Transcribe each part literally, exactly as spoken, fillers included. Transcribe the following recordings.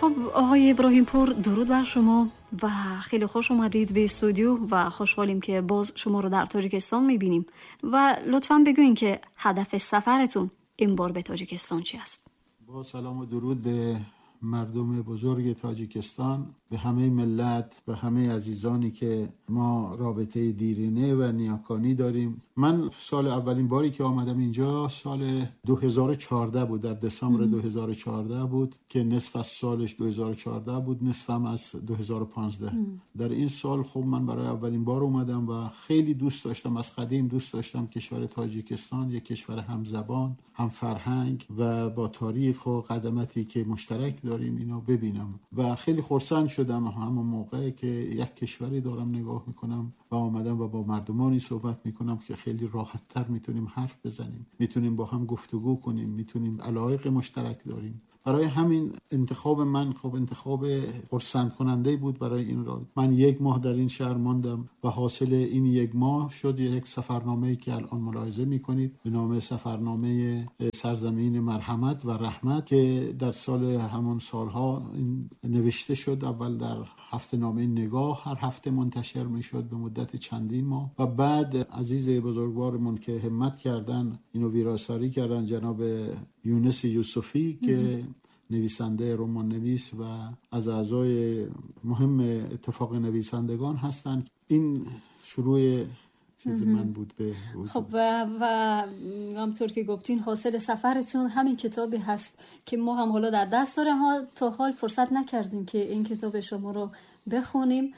خب آقای ابراهیم پور، درود بر شما و خیلی خوش اومدید به استودیو و خوشحالیم که باز شما رو در تاجیکستان میبینیم و لطفاً بگوین که هدف سفرتون این بار به تاجیکستان چی است؟ با سلام و درود به مردم بزرگ تاجیکستان، به همه ملت و همه عزیزانی که ما رابطه دیرینه و نیاکانی داریم. من سال اولین باری که آمدم اینجا سال دو هزار و چهارده بود، در دسامبر دو هزار و چهارده بود که نصف از سالش دو هزار و چهارده بود، نصفم از دو هزار و پانزده. در این سال خب من برای اولین بار اومدم و خیلی دوست داشتم، از قدیم دوست داشتم کشور تاجیکستان یک کشور همزبان، هم فرهنگ و با تاریخ و قدمتی که مشترک داریم اینو ببینم و خیلی خرسند شدم همون موقع که یک کشوری دارم نگاه میکنم و آمدم و با مردمانی صحبت میکنم که خیلی راحت تر میتونیم حرف بزنیم، میتونیم با هم گفتگو کنیم، میتونیم علایق مشترک داریم. برای همین انتخاب من خب انتخاب خرسند کننده بود برای این راه. من یک ماه در این شهر ماندم و حاصل این یک ماه شد یک سفرنامه‌ای که الان ملاحظه میکنید به نام سفرنامه سرزمین مرحمت و رحمت که در سال همون سالها نوشته شد. اول در هفته نامه نگاه هر هفته منتشر میشد به مدت چندین ماه و بعد عزیز بزرگوارمون که همت کردن اینو ویراستاری کردن، جناب یونس یوسفی که نویسنده رمان نویس و از اعضای مهم اتفاق نویسندگان هستند، این شروع چیز من بود به وجود. خب و و همطور که گفتین حاصل سفرتون همین کتابی هست که ما هم حالا در دست داریم، ها تا حال فرصت نکردیم که این کتاب شما رو بخونیم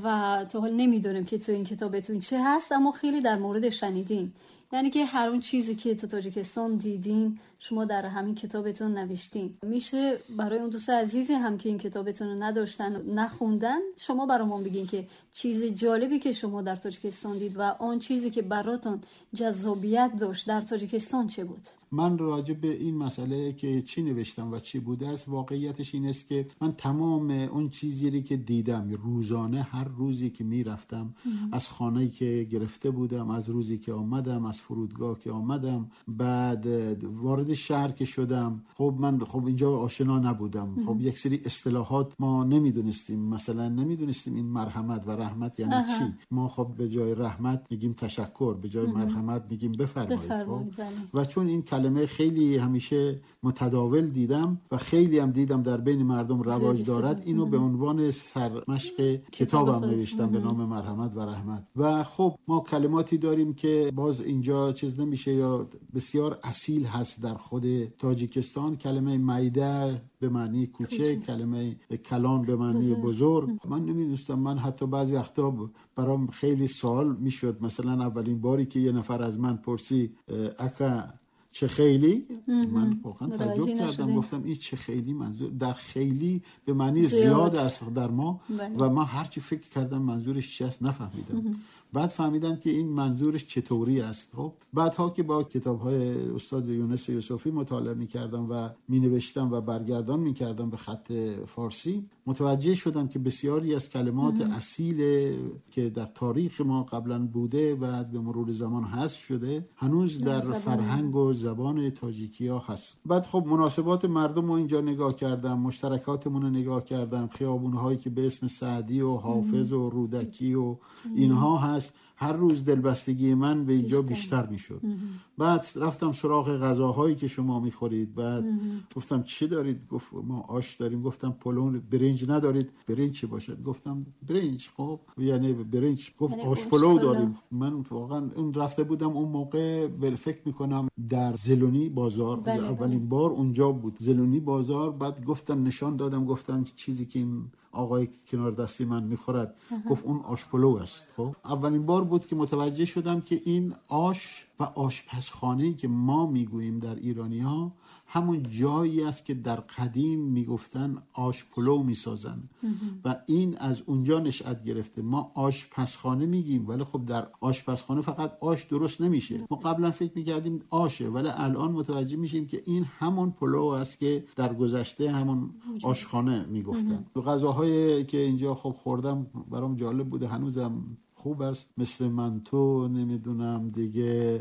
و تا حال نمیدونیم که تو این کتابتون چه هست، اما خیلی در مورد شنیدیم، یعنی که هر اون چیزی که تو تاجیکستان دیدین شما در همین کتابتون نوشتین. میشه برای اون دوست عزیزی هم که این کتابتون رو نداشتن و نخوندن شما برامون بگین که چیز جالبی که شما در تاجیکستان دید و آن چیزی که براتون جذابیت داشت در تاجیکستان چه بود؟ من راجع به این مسئله که چی نوشتم و چی بوده است، واقعیتش این است که من تمام اون چیزی که دیدم روزانه، هر روزی که میرفتم، از خانه‌ای که گرفته بودم، از روزی که آمدم، از فرودگاه که آمدم، بعد وارد شهر که شدم، خب من خب اینجا آشنا نبودم، خب یک سری اصطلاحات ما نمیدونستیم، مثلا نمیدونستیم این مرحمت و رحمت یعنی اه. چی. ما خب به جای رحمت میگیم تشکر، به جای مرحمت میگیم بفرمایید. خب و چون این کلمه خیلی همیشه متداول دیدم و خیلی هم دیدم در بین مردم رواج دارد، اینو به عنوان سرمشق کتابم نوشتم به نام مرحمت و رحمت. و خب ما کلماتی داریم که باز اینجا چیز نمیشه یا بسیار اصیل هست در خود تاجیکستان. کلمه میده به معنی کوچه، کلمه کلان به معنی بزرگ. من نمیدونستم، من حتی بعضی وقتا برام خیلی سوال میشد، مثلا اولین باری که یه نفر از من پرسی اکا چه خیلی، من واقعا تعجب کردم، گفتم این چه خیلی منظور در خیلی به معنی زیاد, زیاد است در ما بله. و من هرچی فکر کردم منظورش چی است نفهمیدم. بعد فهمیدم که این منظورش چطوری است. خب بعدها که با کتاب‌های استاد یونس یوسفی مطالعه می‌کردم و می‌نوشتم و برگردان می‌کردم به خط فارسی، متوجه شدم که بسیاری از کلمات اصیل که در تاریخ ما قبلا بوده و به مرور زمان حذف شده هنوز در فرهنگ و زبان تاجیکی‌ها هست. بعد خب مناسبات مردم رو اینجا نگاه کردم، مشترکاتمون رو نگاه کردم، خیابون‌هایی که به اسم سعدی و حافظ و رودکی و اینها هست. هر روز دلبستگی من به اینجا بیشتر, بیشتر میشد. بعد رفتم سراغ غذاهایی که شما میخورید. بعد گفتم چی دارید؟ گفت ما آش داریم. گفتم پلو. برنج ندارید؟ برنج چی باشد؟ گفتم برنج. خب یعنی برنج. گفت آش پلو داریم. من واقعا اون رفته بودم اون موقع فکر میکنم در زلونی بازار، بله اولین بله. بار اونجا بود، زلونی بازار. بعد گفتم نشان دادم، گفتم چیزی که این آقای کنار دستی من میخورد، گفت اون آش پلو است. خب اولین بار بود که متوجه شدم که این آش و آشپزخانه‌ای که ما میگوییم در ایرانی‌ها همون جایی است که در قدیم میگفتن آش پلو میسازن و این از اونجا نشأت گرفته. ما آشپزخانه میگیم ولی خب در آشپزخانه فقط آش درست نمیشه. ما قبلا فکر میکردیم آشه ولی الان متوجه میشیم که این همون پلو است که در گذشته همون آشخانه میگفتن. غذاهایی که اینجا خب خوردم برام جالب بوده، هنوزم خوب است، مثل منتو، نمیدونم دیگه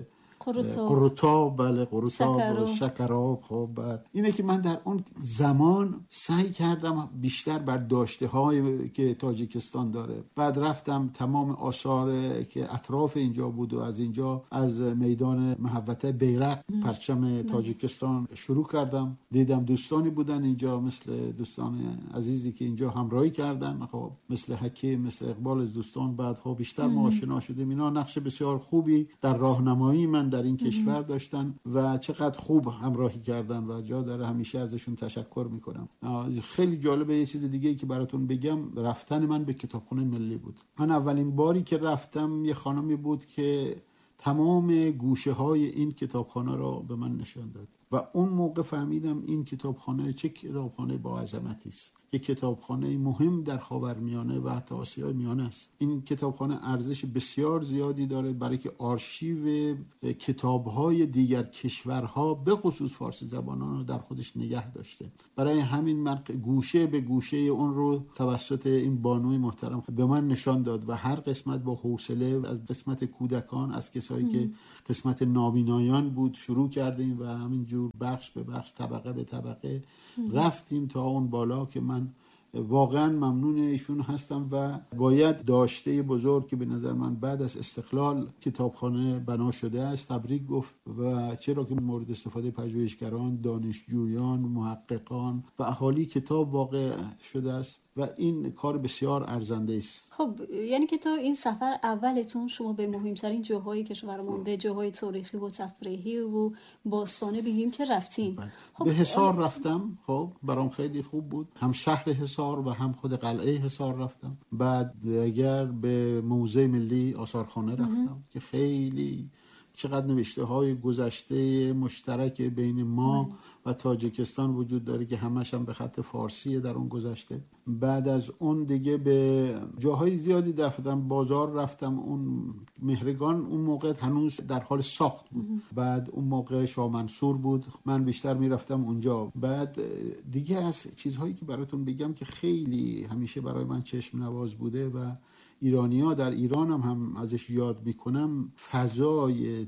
قروتا قروتا بله قروتا شکراب. شکراب. خب اینه که من در اون زمان سعی کردم بیشتر بر داشته های که تاجیکستان داره. بعد رفتم تمام آثار که اطراف اینجا بود و از اینجا از میدان محوطه بیرق پرچم تاجیکستان شروع کردم. دیدم دوستانی بودن اینجا مثل دوستان عزیزی که اینجا همراهی کردن، خب مثل حکیم، مثل اقبال از دوستان. بعد خب بیشتر ما آشنا شدیم. اینا نقش بسیار خوبی در راهنمایی من در این کشور داشتن و چقدر خوب همراهی کردن و جا داره همیشه ازشون تشکر میکنم. خیلی جالبه یه چیز دیگه ای که براتون بگم، رفتن من به کتابخانه ملی بود. من اولین باری که رفتم یه خانمی بود که تمام گوشه های این کتابخانه را به من نشان داد و اون موقع فهمیدم این کتابخانه چه کتابخانه با عظمتی است. یک کتابخانه مهم در خاورمیانه و حتی آسیای میانه است. این کتابخانه ارزش بسیار زیادی داره برای که آرشیو کتاب‌های دیگر کشورها به خصوص فارسی زبانان رو در خودش نگه داشته. برای همین من گوشه به گوشه اون رو توسط این بانوی محترم به من نشان داد و هر قسمت با حوصله، از قسمت کودکان، از کسایی که قسمت نابینایان بود شروع کردیم و همینجور بخش به بخش، طبقه به طبقه رفتیم تا اون بالا که من واقعا ممنون ایشون هستم و باید داشته بزرگ که به نظر من بعد از استقلال کتابخانه بنا شده است تبریک گفت و چرا که مورد استفاده پژوهشگران، دانشجویان، محققان و اهالی کتاب واقع شده است و این کار بسیار ارزنده است. خب یعنی که تو این سفر اولتون شما به مهمترین جاهای کشورمون، به جاهای تاریخی و تفریحی و باستانی بگیم که رفتین. خب به حصار رفتم. خب برام خیلی خوب بود. هم شهر حصار و هم خود قلعه حصار رفتم. بعد اگر به موزه ملی آثارخانه رفتم که خیلی چقدر نوشته های گذشته مشترک بین ما و تاجیکستان وجود داره که همش هم به خط فارسیه در اون گذشته. بعد از اون دیگه به جاهای زیادی رفتم. بازار رفتم. اون مهرگان اون موقع هنوز در حال ساخت بود. بعد اون موقع شاه منصور بود، من بیشتر میرفتم اونجا. بعد دیگه از چیزهایی که براتون بگم که خیلی همیشه برای من چشم نواز بوده و ایرانی‌ها در ایران هم, هم ازش یاد میکنم، فضای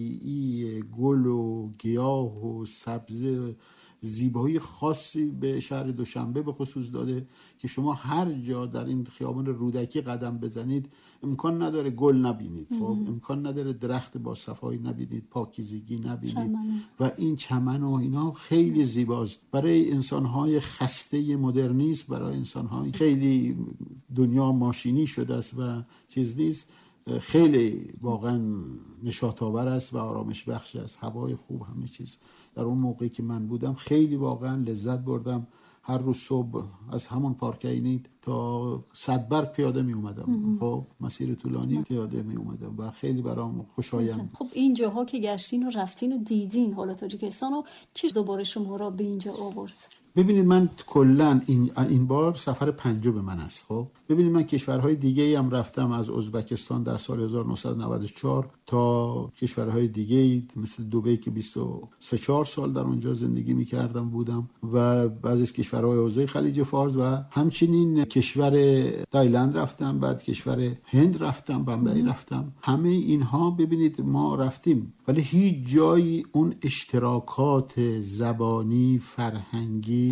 طبیعی گل و گیاه و سبزه زیبایی خاصی به شهر دوشنبه به خصوص داده که شما هر جا در این خیابان رودکی قدم بزنید امکان نداره گل نبینید. خب امکان نداره درخت با صفایی نبینید، پاکیزگی نبینید چمنه. و این چمن و اینا خیلی زیباست. برای انسان‌های خسته مدرنیسم، برای انسان‌های خیلی دنیا ماشینی شده است و چیز نیست، خیلی واقعا نشاط آور است و آرامش بخش است. هوای خوب، همه چیز. در اون موقعی که من بودم خیلی واقعا لذت بردم. هر روز صبح از همون پارک عینی تا صدبرگ پیاده می اومدم. خب مسیر طولانی پیاده می اومدم و خیلی برام خوشایند. خب این جاها که گشتین و رفتین و دیدین، حالا تاجیکستان رو چی دوباره شما را به اینجا آورد؟ ببینید من کلا این این بار سفر پنجم من است. خب ببینید من کشورهای دیگه هم رفتم، از ازبکستان در سال هزار و نهصد و نود و چهار تا کشورهای دیگه مثل دبی که بیست و سه چهار سال در اونجا زندگی می‌کردم بودم و بعضی از کشورهای حوزه خلیج فارس و همچنین کشور تایلند رفتم، بعد کشور هند رفتم، بمبئی رفتم. همه اینها ببینید ما رفتیم ولی هیچ جایی اون اشتراکات زبانی، فرهنگی،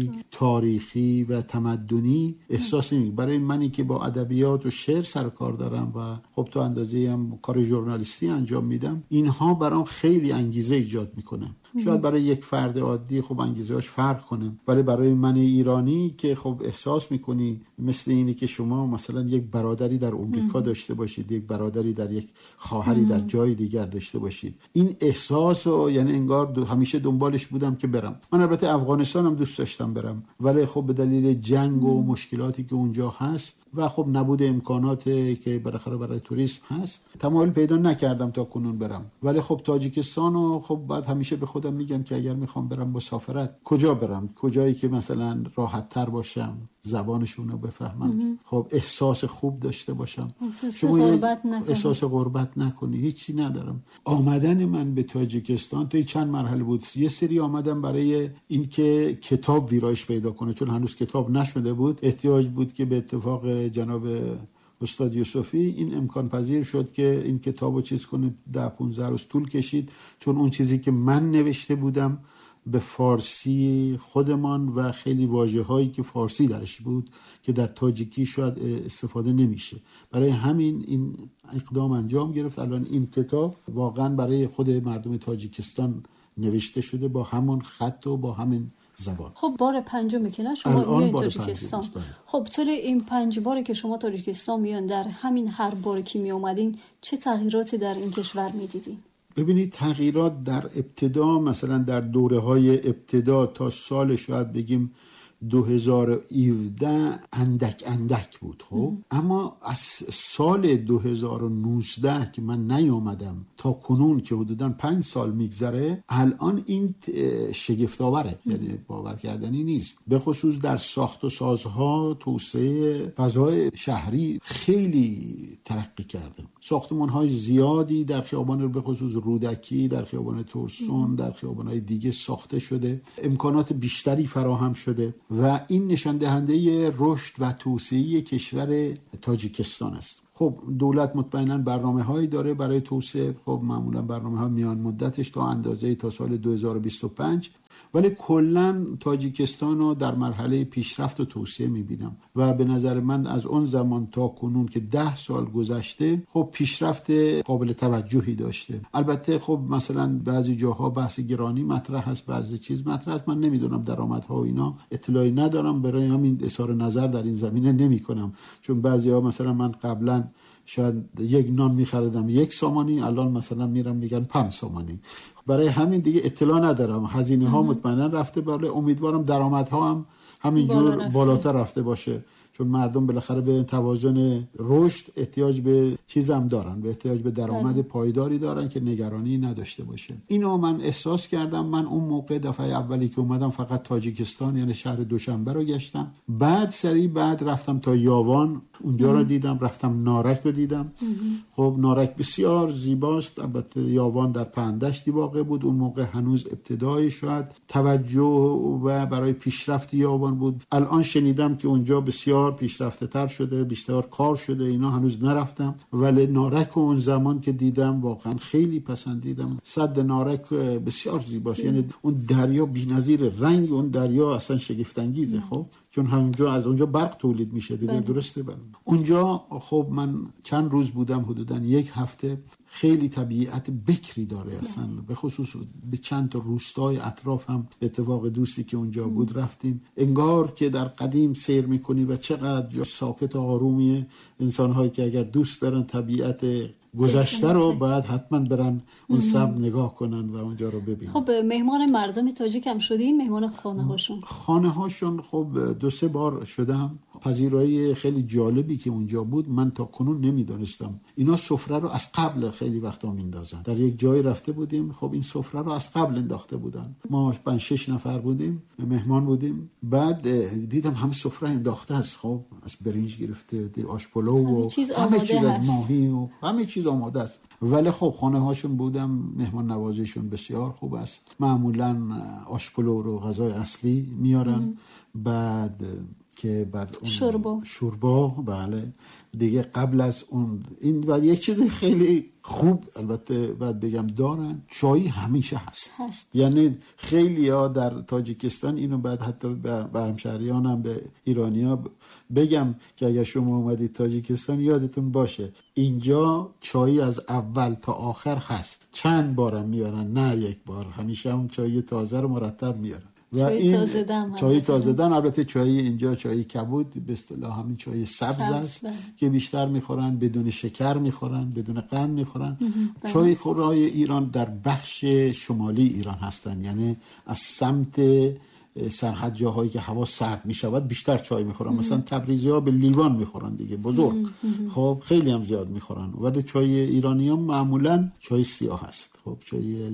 تاریخی و تمدنی احساس نمی. برای منی که با ادبیات و شعر سر کار دارم و خب تو اندازه هم کار ژورنالیستی انجام میدم، اینها برام خیلی انگیزه ایجاد میکنه. شاید برای یک فرد عادی خب انگیزه‌اش فرق کنه، ولی برای من ایرانی که خب احساس میکنی مثل اینی که شما مثلا یک برادری در امریکا داشته باشید، یک برادری در یک خواهری در جای دیگر داشته باشید، این احساس و یعنی انگار همیشه دنبالش بودم که برم. من البته افغانستان هم دوست داشتم برم ولی خب به دلیل جنگ و مشکلاتی که اونجا هست و خب نبود امکانات که بالاخره برای توریسم هست تمایل پیدا نکردم تا کنون برم. ولی خب تاجیکستان و خب بعد همیشه به خودم میگم که اگر میخوام برم مسافرت کجا برم، کجایی که مثلا راحت تر باشم، زبانشون رو بفهمم، خب احساس خوب داشته باشم، احساس غربت نکنی. احساس غربت نکنی. هیچی ندارم. آمدن من به تاجیکستان تا چند مرحله بود. یه سری آمدم برای اینکه کتاب ویرایش پیدا کنه، چون هنوز کتاب نشده بود. احتیاج بود که به اتفاق جناب استاد یوسفی این امکان پذیر شد که این کتابو چیز کنه. ده پانزده روز طول کشید، چون اون چیزی که من نوشته بودم به فارسی خودمان و خیلی واژه‌هایی که فارسی درش بود که در تاجیکی شاید استفاده نمیشه، برای همین این اقدام انجام گرفت. الان این کتاب واقعا برای خود مردم تاجیکستان نوشته شده با همون خط و با همین زبان. خب بار پنجم که نه شما میان تاجیکستان. خب طول این پنج باری که شما تاجیکستان میان، در همین هر باری که می اومدین چه تغییراتی در این کشور میدیدین؟ ببینید تغییرات در ابتدا، مثلا در دوره های ابتدا تا سال شاید بگیم دو هزار و هفده اندک اندک بود. خب اما از سال دو هزار و نوزده که من نیامدم تا کنون که حدوداً پنج سال میگذره، الان این شگفت‌آوره، یعنی باور کردنی نیست. به خصوص در ساخت و سازها، توسعه فضای شهری خیلی ترقی کرده. ساختمان‌های زیادی در خیابان به خصوص رودکی، در خیابان تورسون، در خیابان‌های دیگه ساخته شده، امکانات بیشتری فراهم شده و این نشان دهنده رشد و توسعه کشور تاجیکستان است. خب دولت مطمئنا برنامه‌هایی داره برای توسعه، خب معمولا برنامه‌ها میان مدتش تا اندازه تا سال دو هزار و بیست و پنج، ولی کلا تاجیکستان رو در مرحله پیشرفت و توسعه میبینم و به نظر من از اون زمان تا کنون که ده سال گذشته خب پیشرفت قابل توجهی داشته. البته خب مثلا بعضی جاها بحث گرانی مطرح هست، بعضی چیز مطرح هست، من نمیدونم درآمدها و اینا اطلاعی ندارم، برای همین اظهار نظر در این زمینه نمی کنم. چون بعضی ها مثلا من قبلا شاید یک نان میخریدم یک سامانی، الان مثلا میرم میگن پنج سامانی، برای همین دیگه اطلاع ندارم. هزینه ها مطمئنا رفته بالا، امیدوارم درآمدها هم همینجور بالا بالاتر رفته باشه، چون مردم بالاخره به توازن رشد احتیاج به چیز هم دارن، به احتیاج به درآمد پایداری دارن که نگرانی نداشته باشه. اینو من احساس کردم. من اون موقع دفعه اولی که اومدم فقط تاجیکستان یعنی شهر دوشنبه رو گشتم، بعد سری بعد رفتم تا یاوان، اونجا رو دیدم، رفتم نارک رو دیدم. خب نارک بسیار زیباست، البته یاوان در پندشتی واقع بود، اون موقع هنوز ابتدایی شاید توجه و برای پیشرفت یاوان بود. الان شنیدم که اونجا بسیار پیشرفته تر شده، بیشتر کار شده، اینا هنوز نرفتم، ولی نارک اون زمان که دیدم واقعا خیلی پسندیدم. سد نارک بسیار زیباست، یعنی اون دریا بی‌نظیر، رنگ اون دریا اصلا شگفت انگیزه. خب چون همونجا از اونجا برق تولید میشه دیگه. بله. درسته. بله. اونجا خب من چند روز بودم، حدوداً یک هفته. خیلی طبیعت بکری داره اصلا، به خصوص به چند تا روستای اطراف هم به اتفاق دوستی که اونجا بود رفتیم، انگار که در قدیم سیر میکنی و چقدر جا ساکت و آرومیه. انسان‌هایی که اگر دوست دارن طبیعت گذشته رو باید حتما برن اون سمت نگاه کنن و اونجا رو ببینن. خب مهمان مردم تاجیک هم شدین؟ مهمان خانه هاشون؟ خانه هاشون خب دو سه بار شدم. پذیرایی خیلی جالبی که اونجا بود، من تا کنون نمیدونستم اینا سفره رو از قبل خیلی وقتا میندازن. در یک جای رفته بودیم، خب این سفره رو از قبل انداخته بودن. ما پنج شش نفر بودیم، مهمان بودیم، بعد دیدم هم سفره انداخته است، خب از برنج گرفته، آش پلو و همه چیز, همه چیز از ماهی و همه چیز آماده است. ولی خب خانه هاشون بودم، مهمان نوازیشون بسیار خوب است. معمولا آش پلو رو غذای اصلی میارن، ام. بعد که بعد اون شوربا شوربا بله دیگه قبل از اون این بعد یک چیز خیلی خوب البته باید بگم دارن، چای همیشه هست, هست. یعنی خیلی ها در تاجیکستان اینو بعد حتی به همشهریان هم به ایرانی ها بگم که اگر شما اومدید تاجیکستان یادتون باشه اینجا چای از اول تا آخر هست. چند بارم میارن، نه یک بار، همیشه هم چای تازه رو مرتب میارن. و چای تازه دم، چای تازه دم. البته چای اینجا چای کبود به اصطلاح همین چای سبز است که بیشتر میخورن، بدون شکر میخورن، بدون قند میخورن. چای خورای ایران در بخش شمالی ایران هستن، یعنی از سمت سرحد جاهایی که هوا سرد میشود بیشتر چای میخورن. مثلا تبریزی ها به لیوان میخورن دیگه، بزرگ، خب خیلی هم زیاد میخورن. ولی چای ایرانی ها معمولا چای سیاه هست. خب چای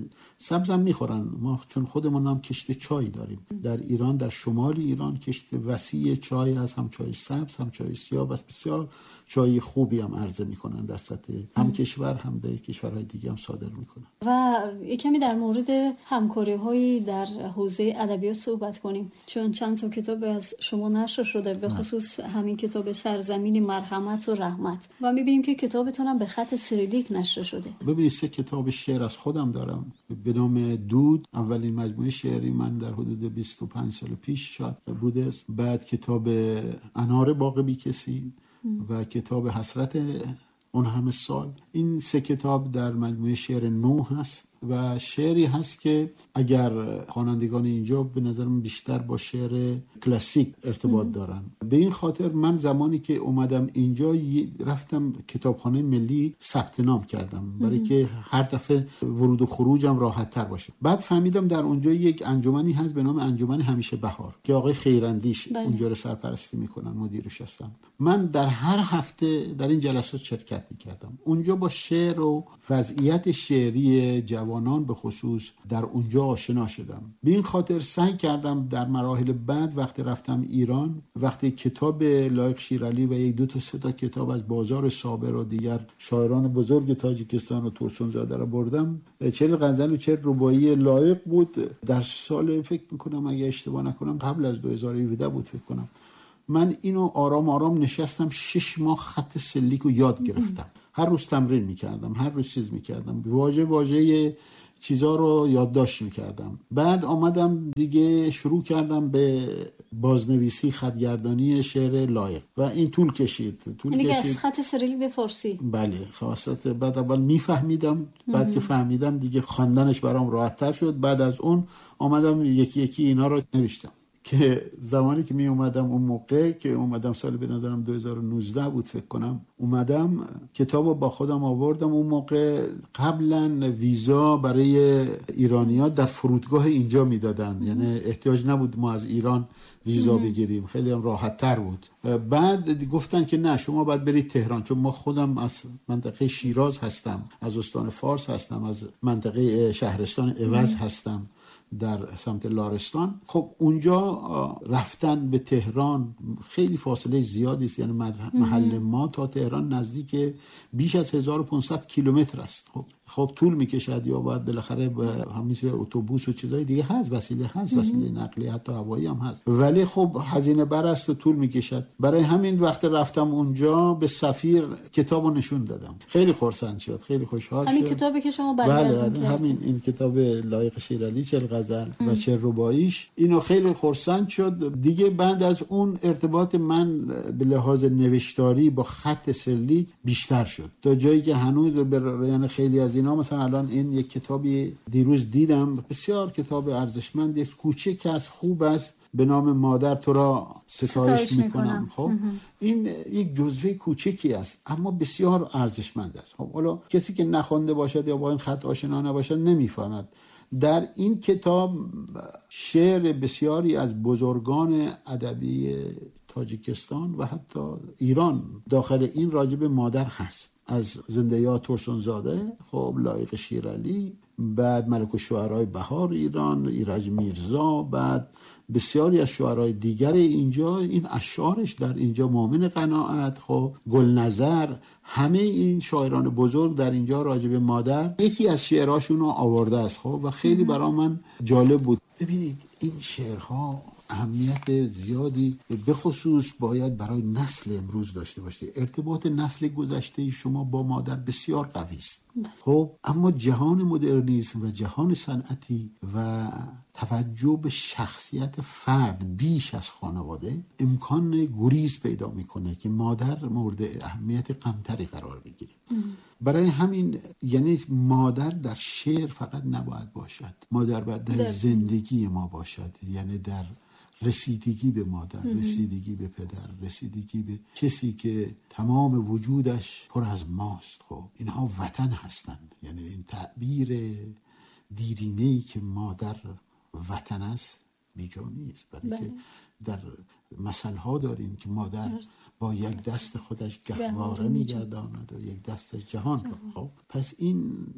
سبزم میخورن. ما چون خودمون هم کشت چای داریم در ایران، در شمال ایران کشت وسیع چای هست، هم چای سبز هم چای سیاه، بس بسیار چای خوبی هم عرضه میکنن در سطح هم کشور هم به کشورهای دیگه هم صادر میکنن. و یکمی در مورد همکاری هایی در حوزه ادبیات صحبت کنیم، چون چند تا کتاب از شما نشر شده، به خصوص همین کتاب سرزمین مرحمت و رحمت، و میبینیم که کتابتون هم به خط سیریلیک نشر شده. ببینید سه کتاب شعر از خودم دارم به نام دود، اولین مجموعه شعری من در حدود بیست و پنج سال پیش شاید بوده است. بعد کتاب انار باغ بی کسی و کتاب حسرت اون همه سال. این سه کتاب در مجموعه شعر نو هست و شعری هست که اگر خوانندگان اینجا به نظرم بیشتر با شعر کلاسیک ارتباط دارن. به این خاطر من زمانی که اومدم اینجا رفتم کتابخانه ملی ثبت نام کردم برای که هر دفعه ورود و خروجم راحت تر باشه. بعد فهمیدم در اونجا یک انجمنی هست به نام انجمن همیشه بهار که آقای خیراندیش بله. اونجا رو سرپرستی میکنن، مدیرش هستم. من در هر هفته در این جلسات شرکت میکردم. اونجا با شعر و وضعیت شعری جوانان به خصوص در اونجا آشنا شدم. به این خاطر سعی کردم در مراحل بعد وقتی رفتم ایران، وقتی کتاب لایق شیرعلی و یک دو تا سه تا کتاب از بازار صابر و دیگر شاعران بزرگ تاجیکستان و ترسونزاده را بردم، چهل غزل و چهل رباعی لایق بود. در سال فکر میکنم اگه اشتباه نکنم قبل از دو هزار و هفده بود فکر کنم. من اینو آرام آرام نشستم شش ماه خط سلیک رو یاد گرفتم. هر روز تمرین میکردم، هر روز چیز میکردم، واژه واژه چیزا رو یادداشت میکردم. بعد آمدم دیگه شروع کردم به بازنویسی خطگردانی شعر لایق و این طول کشید طول یعنی کشید از خط سیریلیک به فارسی. بله خواست. بعد اول میفهمیدم، بعد که فهمیدم دیگه خواندنش برام راحت تر شد. بعد از اون آمدم یکی یکی اینا رو نوشتم که زمانی که می اومدم اون موقع که اومدم سال به نظرم دو هزار و نوزده بود فکر کنم، اومدم کتابو با خودم آوردم. اون موقع قبلا ویزا برای ایرانی‌ها در فرودگاه اینجا میدادن، یعنی احتیاج نبود ما از ایران ویزا بگیریم، خیلی هم راحت تر بود. بعد گفتن که نه شما باید برید تهران، چون ما خودم از منطقه شیراز هستم، از استان فارس هستم، از منطقه شهرستان عوض هستم در سمت لارستان. خب اونجا رفتن به تهران خیلی فاصله زیادی است، یعنی محل ما تا تهران نزدیک بیش از هزار و پانصد کیلومتر است. خب خب طول میکشد یا باید بالاخره همیشه اتوبوس و چیزای دیگه هست، وسیله هست، وسیله نقلیه حتی هوایی هم هست، ولی خب هزینه بر است و طول میکشد. برای همین وقت رفتم اونجا به سفیر کتابو نشون دادم، خیلی خرسند شد، خیلی خوشحال همین شد. همین کتابی که شما برگردون کردید، همین این کتاب لایق شیرعلی چهل غزل و چهل رباعیش، اینو خیلی خرسند شد دیگه. بعد از اون ارتباط من به لحاظ نوشتاری با خط سلیک بیشتر شد تا جایی که هنوز به یعنی خیلی از اینا، مثلا الان این یک کتابی دیروز دیدم بسیار کتاب ارزشمند است، کوچک است، خوب است، به نام مادر تو را ستایش میکنم. خب این یک جزوه کوچکی است اما بسیار ارزشمند است. خب حالا کسی که نخوانده باشد یا با این خط آشنا نباشد نمیفهمد. در این کتاب شعر بسیاری از بزرگان ادبی تاجیکستان و حتی ایران داخل این راجب مادر هست، از زنده‌یاد ترسونزاده، خب لایق شیرعلی، بعد ملک الشعرای بهار ایران، ایرج میرزا، بعد بسیاری از شعرهای دیگر اینجا، این اشعارش در اینجا، مومن قناعت، خب گلنظر، همه این شاعران بزرگ در اینجا راجب مادر یکی از شعرهاشون رو آورده است. خب و خیلی برای من جالب بود. ببینید این شعرها اهمیت زیادی به خصوص باید برای نسل امروز داشته باشه. ارتباط نسل گذشته شما با مادر بسیار قوی است. خب اما جهان مدرنیسم و جهان صنعتی و توجه به شخصیت فرد بیش از خانواده امکان گریز پیدا میکنه که مادر مورد اهمیت کمتری قرار بگیره. برای همین یعنی مادر در شعر فقط نباید باشد، مادر باید در زندگی ما باشد، یعنی در رسیدگی به مادر، رسیدگی به پدر، رسیدگی به کسی که تمام وجودش پر از ماست. خب اینها وطن هستند. یعنی این تعبیر دیرینه‌ای که مادر وطن است بیجا نیست، برای بله. که در مثل‌ها داریم که مادر با یک دست خودش گهواره می‌گرداند و یک دستش جهان را. خب پس این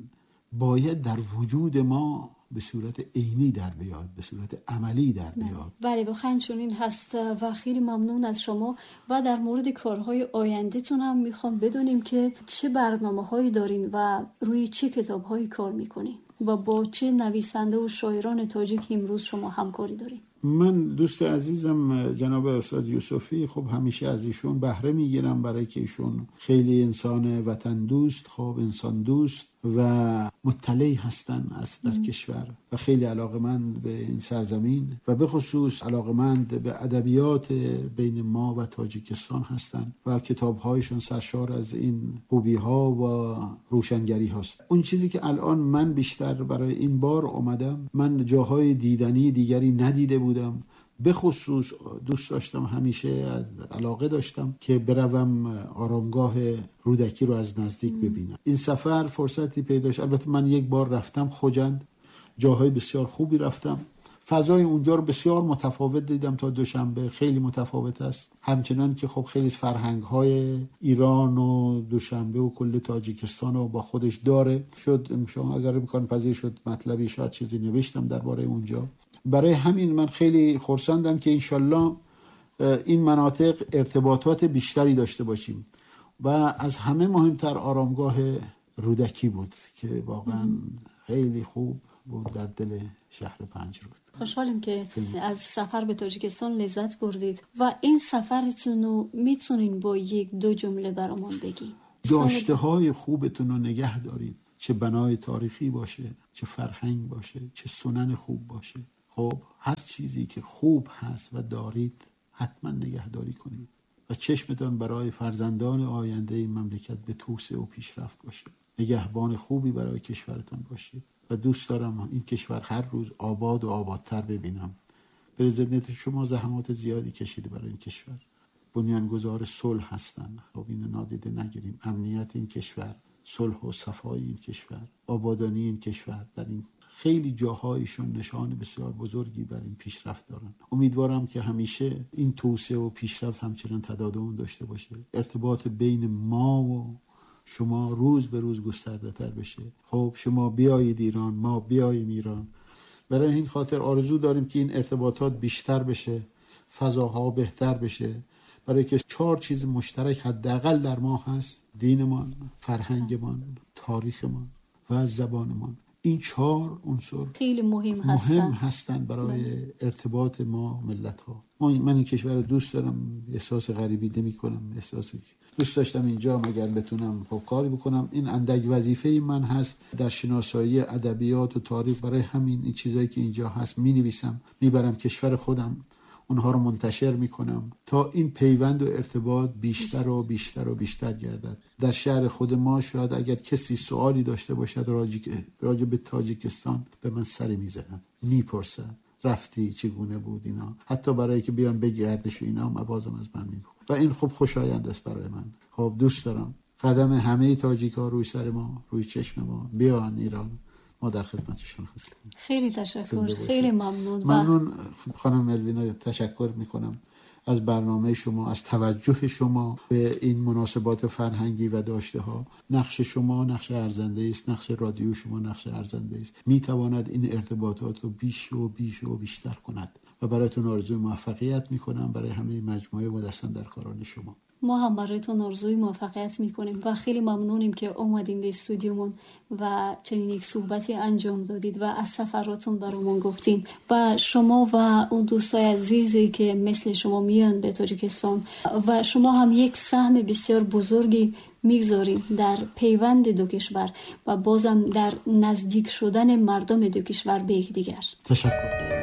باید در وجود ما به صورت عینی در بیاد، به صورت عملی در بیاد. بله واقعا چنین هست و خیلی ممنون از شما. و در مورد کارهای آینده‌تون هم میخوام بدونیم که چه برنامه‌هایی دارین و روی چه کتاب‌هایی کار میکنین و با چه نویسنده و شاعران تاجیک امروز شما همکاری دارین. من دوست عزیزم جناب استاد یوسفی، خب همیشه از ایشون بهره میگیرم، برای که ایشون خیلی انسان وطن دوست، خب انسان دوست و مطلع هستن از در کشور و خیلی علاقمند به این سرزمین و به خصوص علاقمند به ادبیات بین ما و تاجیکستان هستن و کتاب‌هایشون سرشار از این خوبی‌ها و روشنگری هست. اون چیزی که الان من بیشتر برای این بار اومدم، من جاهای دیدنی دیگری ندیده بودم، به خصوص دوست داشتم، همیشه علاقه داشتم که بروم آرامگاه رودکی رو از نزدیک ببینم. این سفر فرصتی پیدا شد. البته من یک بار رفتم خوجند، جاهای بسیار خوبی رفتم، فضای اونجا رو بسیار متفاوت دیدم تا دوشنبه، خیلی متفاوت است. همچنان که خب خیلی فرهنگ‌های ایران و دوشنبه و کل تاجیکستان رو با خودش داره. شد شما اگر امکان پذیر شد مطلبی شاید چیزی نوشتم درباره اونجا. برای همین من خیلی خرسندم که انشالله این مناطق ارتباطات بیشتری داشته باشیم و از همه مهمتر آرامگاه رودکی بود که واقعا خیلی خوب بود در دل شهر پنجرود. خوشحالیم که از سفر به تاجیکستان لذت بردید و این سفرتون رو میتونین با یک دو جمله برامون بگید. داشته های خوبتون رو نگه دارید، چه بنای تاریخی باشه، چه فرهنگ باشه، چه سنن خوب باشه. خب هر چیزی که خوب هست و دارید حتما نگهداری کنید و چشمتان برای فرزندان آینده این مملکت به توسعه و پیشرفت باشه. نگهبان خوبی برای کشورتان باشید و دوست دارم این کشور هر روز آباد و آبادتر ببینم. پرزیدنت شما زحمات زیادی کشیده برای این کشور، بنیانگذار صلح هستن. خب اینو نادیده نگیریم. امنیت این کشور، صلح و صفای این کشور، آبادانی این کشور، در این خیلی جاهایشون نشان بسیار بزرگی بر این پیشرفت دارن. امیدوارم که همیشه این توسعه و پیشرفت همچنان تداوم داشته باشه. ارتباط بین ما و شما روز به روز گسترده تر بشه. خب شما بیایید ایران، ما بیاییم ایران. برای این خاطر آرزو داریم که این ارتباطات بیشتر بشه، فضاها بهتر بشه، برای که چهار چیز مشترک حداقل در ما هست: دینمان، فرهنگمان، تاریخمان و زبانمان. این چهار عنصر خیلی مهم هستن مهم هستن برای من. ارتباط ما ملت ها. من این کشور رو دوست دارم، احساس غریبی نمی کنم، احساسی دوست داشتم اینجا مگر بتونم خب کاری بکنم. این اندک وظیفه من هست در شناسایی ادبیات و تاریخ. برای همین این چیزایی که اینجا هست می نویسم، میبرم کشور خودم، اونها رو منتشر میکنم تا این پیوند و ارتباط بیشتر و بیشتر و بیشتر گردد. در شهر خود ما شاید اگر کسی سوالی داشته باشد راجع به تاجیکستان به من سری میزند، میپرسد رفتی چگونه بود اینا، حتی برای که بیان بگردش و اینا هم بازم از من میپرسن و این خب خوشایند است برای من. خب دوست دارم قدم همه تاجیکا روی سر ما، روی چشم ما بیان ایران. ما در خدمتشون هستیم. خیلی تشکر، خیلی ممنون. ممنون خانم الوینا، تشکر میکنم از برنامه شما، از توجه شما به این مناسبات فرهنگی و داشته ها. نقش شما نقش ارزنده است، نقش رادیو شما نقش ارزنده است. میتواند این ارتباطات رو بیش و بیش و بیشتر کند و برایتون آرزوی موفقیت میکنم، برای همه مجموعه و دستن در کاران شما. ما هم برایتون آرزوی موفقیت میکنیم و خیلی ممنونیم که اومدین به استودیومون و چنین یک صحبتی انجام دادید و از سفراتون برامون گفتین و شما و اون دوستای عزیزی که مثل شما میان به تاجیکستان و شما هم یک سهم بسیار بزرگی میگذاریم در پیوند دو کشور و بازم در نزدیک شدن مردم دو کشور به یکدیگر. تشکر.